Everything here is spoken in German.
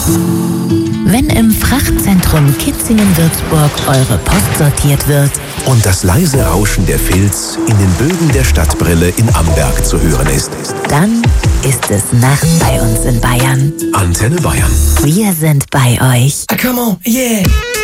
Wenn im Frachtzentrum Kitzingen-Würzburg eure Post sortiert wird und das leise Rauschen der Filz in den Bögen der Stadtbrille in Amberg zu hören ist, dann ist es Nacht bei uns in Bayern. Antenne Bayern. Wir sind bei euch. Come on, yeah.